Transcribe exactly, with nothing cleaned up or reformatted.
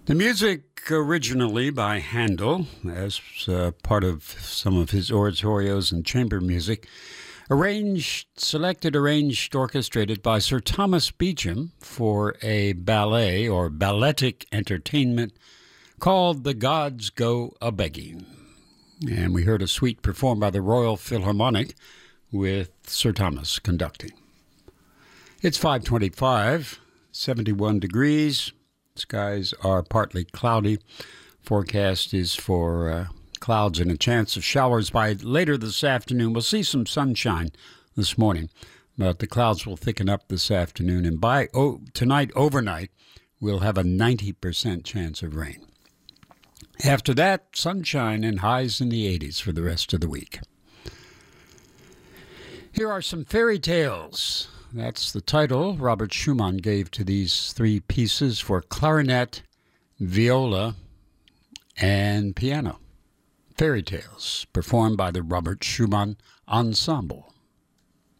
The music originally by Handel as uh, part of some of his oratorios and chamber music, arranged, selected, arranged, orchestrated by Sir Thomas Beecham for a ballet or balletic entertainment called The Gods Go A-Begging. And we heard a suite performed by the Royal Philharmonic with Sir Thomas conducting. It's five twenty-five, seventy-one degrees. Skies are partly cloudy. Forecast is for uh, clouds and a chance of showers by later this afternoon. We'll see some sunshine this morning, but the clouds will thicken up this afternoon. And by oh, tonight overnight, we'll have a ninety percent chance of rain. After that, sunshine and highs in the eighties for the rest of the week. Here are some fairy tales. That's the title Robert Schumann gave to these three pieces for clarinet, viola, and piano. Fairy tales performed by the Robert Schumann Ensemble.